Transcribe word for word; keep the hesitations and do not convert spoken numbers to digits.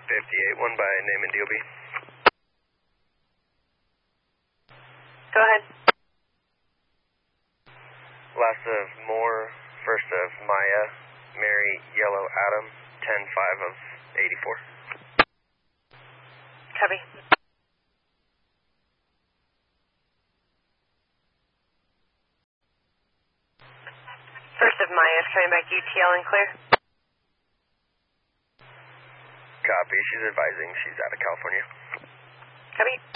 fifty-eight, one by name and D O B. Go ahead. Last of Moore, first of Maya, Mary, Yellow, Adam, ten five of eighty-four. Copy. First of Maya is coming back U T L and clear. Copy, she's advising she's out of California. Copy.